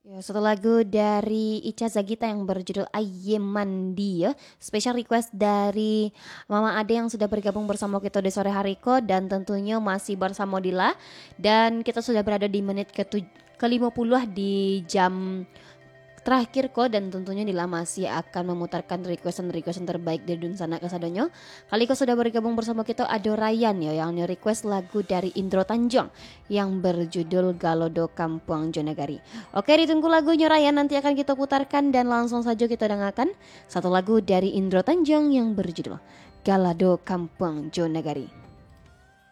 Ya, satu lagu dari Ica Zagita yang berjudul Aye Mandi ya. Special request dari Mama Ade yang sudah bergabung bersama kita di sore hari ko, dan tentunya masih bersama Dila. Dan kita sudah berada di menit ke-50 di jam terakhir kok, dan tentunya Dila masih akan memutarkan requestan terbaik dari Dunsana Kasadonyo. Kali kau sudah bergabung bersama kita ada Ryan ya yang request lagu dari Indro Tanjung yang berjudul Galodo Kampung Jonagari. Oke, ditunggu lagunya Ryan, nanti akan kita putarkan dan langsung saja kita dengarkan satu lagu dari Indro Tanjung yang berjudul Galado Kampung Jonagari.